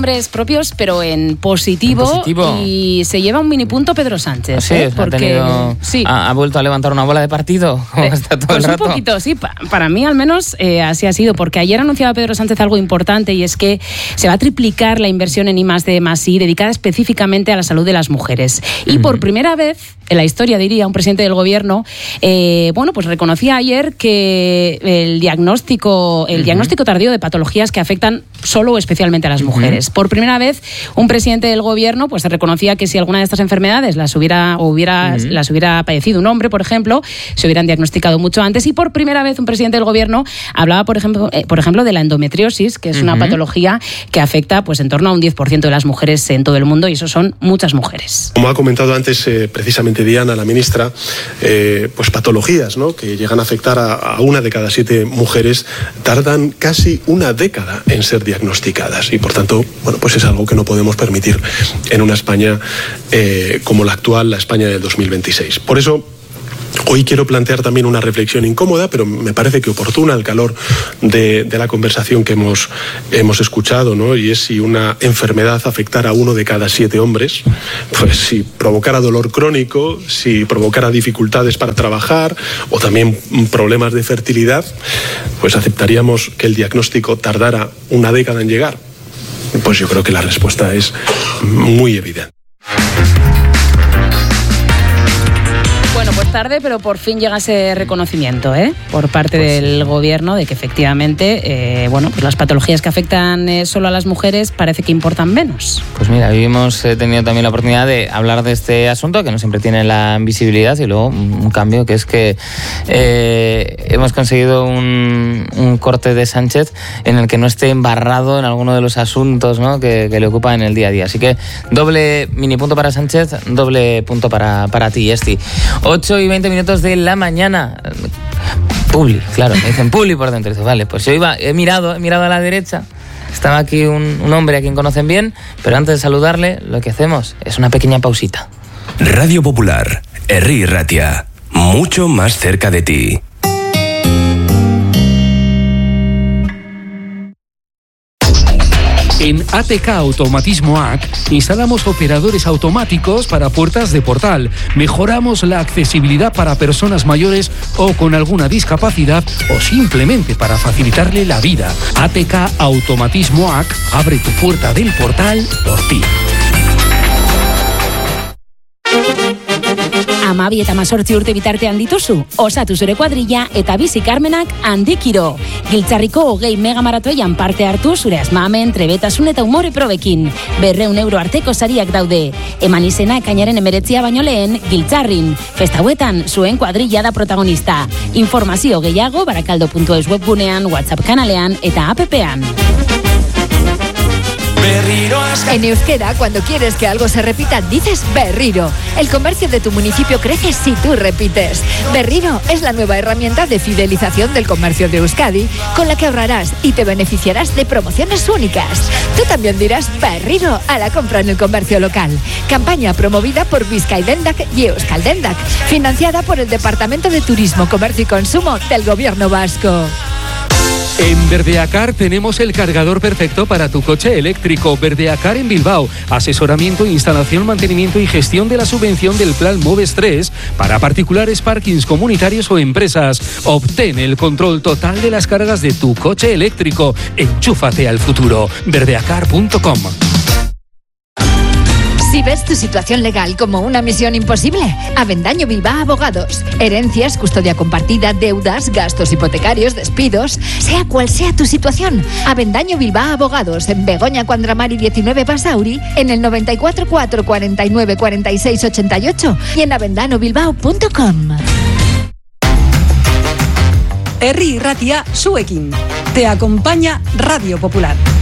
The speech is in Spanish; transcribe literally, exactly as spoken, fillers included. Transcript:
nombres propios, pero en positivo, en positivo. Y se lleva un mini punto Pedro Sánchez. Sí, ¿eh? Porque ha, tenido, sí. ha, ha vuelto a levantar una bola de partido, como eh, está todo pues el rato. Un poquito, sí, pa, para mí al menos eh, así ha sido, porque ayer anunciaba Pedro Sánchez algo importante, y es que se va a triplicar la inversión en I más D más I dedicada específicamente a la salud de las mujeres. Y uh-huh. por primera vez en la historia, diría, un presidente del gobierno, eh, bueno, pues reconocía ayer que el diagnóstico, el uh-huh. diagnóstico tardío de patologías que afectan solo o especialmente a las mujeres. Uh-huh. Por primera vez, un presidente del gobierno pues reconocía que si alguna de estas enfermedades las hubiera, o hubiera, uh-huh. las hubiera padecido un hombre, por ejemplo, se hubieran diagnosticado mucho antes. Y por primera vez un presidente del gobierno hablaba, por ejemplo, eh, por ejemplo de la endometriosis, que es uh-huh. una patología que afecta pues en torno a un diez por ciento de las mujeres en todo el mundo, y eso son muchas mujeres. Como ha comentado antes eh, precisamente Diana, la ministra, eh, pues patologías, ¿no?, que llegan a afectar a, a una de cada siete mujeres tardan casi una década en ser diagnosticadas, y por tanto, bueno, pues es algo que no podemos permitir en una España eh, como la actual, la España del dos mil veintiséis. Por eso, hoy quiero plantear también una reflexión incómoda, pero me parece que oportuna al calor de, de la conversación que hemos, hemos escuchado, ¿no? Y es si una enfermedad afectara a uno de cada siete hombres, pues si provocara dolor crónico, si provocara dificultades para trabajar o también problemas de fertilidad, pues aceptaríamos que el diagnóstico tardara una década en llegar. Pues yo creo que la respuesta es muy evidente. Bueno, pues tarde, pero por fin llega ese reconocimiento, ¿eh?, por parte pues del sí. gobierno, de que efectivamente, eh, bueno, pues las patologías que afectan eh, solo a las mujeres parece que importan menos. Pues mira, hoy hemos eh, tenido también la oportunidad de hablar de este asunto, que no siempre tiene la visibilidad, y luego un, un cambio, que es que eh, hemos conseguido un, un corte de Sánchez en el que no esté embarrado en alguno de los asuntos, ¿no?, que, que le ocupa en el día a día. Así que doble mini punto para Sánchez, doble punto para, para ti, Esti. ocho y veinte minutos de la mañana. Publi, claro, me dicen Publi por dentro. Dice, vale, pues yo iba, he mirado, he mirado a la derecha. Estaba aquí un, un hombre a quien conocen bien, pero antes de saludarle, lo que hacemos es una pequeña pausita. Radio Popular, Herri Ratia, mucho más cerca de ti. En A T K Automatismo A C instalamos operadores automáticos para puertas de portal, mejoramos la accesibilidad para personas mayores o con alguna discapacidad, o simplemente para facilitarle la vida. A T K Automatismo A C abre tu puerta del portal por ti. Amabi eta mazortzi urte bitartean dituzu, osatu zure kuadrilla eta bizi karmenak handikiro. Giltzarriko hogei megamaratoian parte hartu zure asmamen, trebetasun eta umore probekin. Berreun euro arteko sariak daude. Eman izena ekainaren emeretzia baino lehen, Giltzarrin. Festa hauetan, zuen kuadrilla da protagonista. Informazio gehiago barakaldo puntu eus webgunean, WhatsApp kanalean eta appean. En euskera, cuando quieres que algo se repita, dices berriro. El comercio de tu municipio crece si tú repites. Berriro es la nueva herramienta de fidelización del comercio de Euskadi, con la que ahorrarás y te beneficiarás de promociones únicas. Tú también dirás berriro a la compra en el comercio local. Campaña promovida por Bizkaidendak y Euskaldendak, financiada por el Departamento de Turismo, Comercio y Consumo del Gobierno Vasco. En Verdeacar tenemos el cargador perfecto para tu coche eléctrico. Verdeacar en Bilbao. Asesoramiento, instalación, mantenimiento y gestión de la subvención del Plan Moves tres para particulares, parkings comunitarios o empresas. Obtén el control total de las cargas de tu coche eléctrico. Enchúfate al futuro. verdeacar punto com. Si ves tu situación legal como una misión imposible, Avendaño Bilbao Abogados. Herencias, custodia compartida, deudas, gastos hipotecarios, despidos, sea cual sea tu situación. Avendaño Bilbao Abogados, en Begoña Cuandramari diecinueve Basauri, en el noventa y cuatro cuatro cuarenta y nueve cuarenta y seis ochenta y ocho y en avendano bilbao punto com. Herri Ratia, zuekin. Te acompaña Radio Popular.